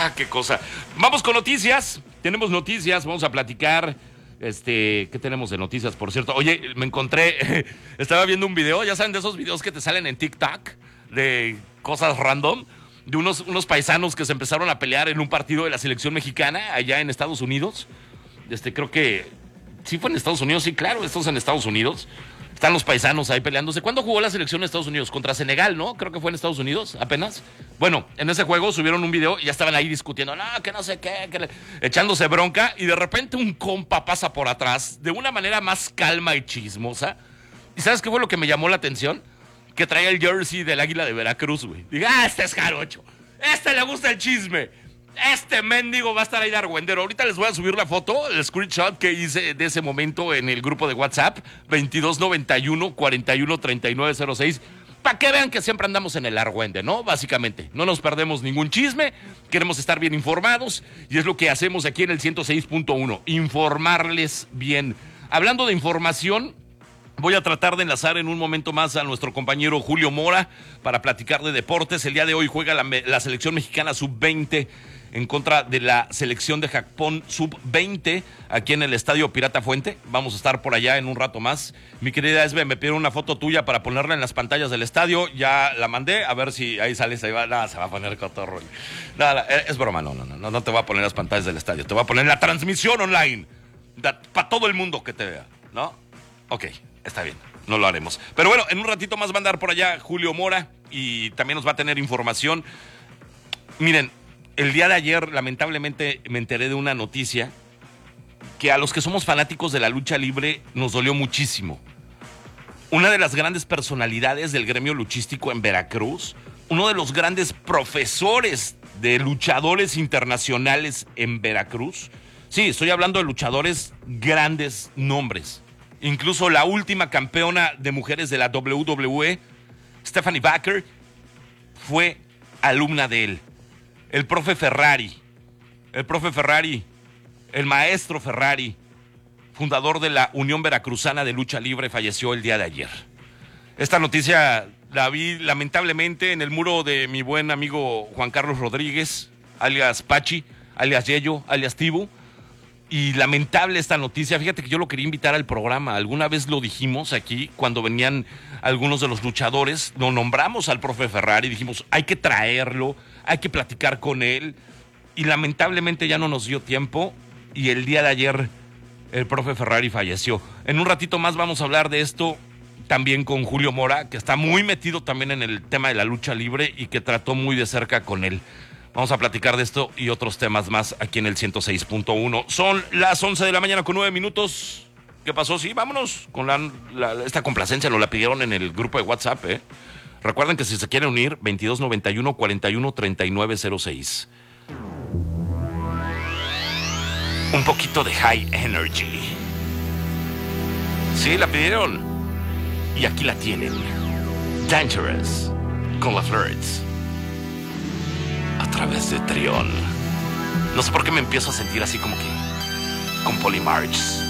qué cosa. Vamos con noticias. Tenemos noticias, vamos a platicar. ¿Qué tenemos de noticias, por cierto? Oye, me encontré, estaba viendo un video, ya saben de esos videos que te salen en TikTok, de cosas random, de unos paisanos que se empezaron a pelear en un partido de la selección mexicana allá en Estados Unidos. Creo que sí fue en Estados Unidos, sí, claro, esto es en Estados Unidos. Están los paisanos ahí peleándose. ¿Cuándo jugó la selección de Estados Unidos? Contra Senegal, ¿no? Creo que fue en Estados Unidos, apenas. Bueno, en ese juego subieron un video y ya estaban ahí discutiendo, no, que no sé qué, echándose bronca, y de repente un compa pasa por atrás de una manera más calma y chismosa. ¿Y sabes qué fue lo que me llamó la atención? Que traía el jersey del Águila de Veracruz, güey. Diga, este es jarocho. Le gusta el chisme. Este mendigo va a estar ahí de argüendero. Ahorita les voy a subir la foto, el screenshot que hice de ese momento en el grupo de WhatsApp, 2291-413906, para que vean que siempre andamos en el argüende, ¿no? Básicamente, no nos perdemos ningún chisme, queremos estar bien informados, y es lo que hacemos aquí en el 106.1, informarles bien. Hablando de información, voy a tratar de enlazar en un momento más a nuestro compañero Julio Mora para platicar de deportes. El día de hoy juega la selección mexicana sub-20 en contra de la selección de Japón sub-20 aquí en el Estadio Pirata Fuente. Vamos a estar por allá en un rato más. Mi querida Esbe, me pidieron una foto tuya para ponerla en las pantallas del estadio. Ya la mandé, a ver si ahí sales, ahí va. Nada, se va a poner cotorro. Nada, es broma, no te voy a poner las pantallas del estadio. Te voy a poner la transmisión online para todo el mundo que te vea, ¿no? Ok, está bien, no lo haremos. Pero bueno, en un ratito más va a andar por allá Julio Mora y también nos va a tener información. Miren, el día de ayer, lamentablemente, me enteré de una noticia que a los que somos fanáticos de la lucha libre nos dolió muchísimo. Una de las grandes personalidades del gremio luchístico en Veracruz, uno de los grandes profesores de luchadores internacionales en Veracruz. Sí, estoy hablando de luchadores grandes nombres. Incluso la última campeona de mujeres de la WWE, Stephanie Baker, fue alumna de él. El profe Ferrari, el maestro Ferrari, fundador de la Unión Veracruzana de Lucha Libre, falleció el día de ayer. Esta noticia la vi lamentablemente en el muro de mi buen amigo Juan Carlos Rodríguez, alias Pachi, alias Yeyo, alias Tibu. Y lamentable esta noticia. Fíjate que yo lo quería invitar al programa. Alguna vez lo dijimos aquí cuando venían algunos de los luchadores. Lo nombramos al profe Ferrari. Dijimos, hay que traerlo, hay que platicar con él. Y lamentablemente ya no nos dio tiempo. Y el día de ayer el profe Ferrari falleció. En un ratito más vamos a hablar de esto también con Julio Mora, que está muy metido también en el tema de la lucha libre y que trató muy de cerca con él. Vamos a platicar de esto y otros temas más aquí en el 106.1. Son las 11 de la mañana con 9 minutos. ¿Qué pasó? Sí, vámonos con esta complacencia. Nos la pidieron en el grupo de WhatsApp, ¿eh? Recuerden que si se quieren unir, 2291-413906. Un poquito de high energy. Sí, la pidieron. Y aquí la tienen. Dangerous con la Flirts. A través de Trión. No sé por qué me empiezo a sentir así como que con Poly March.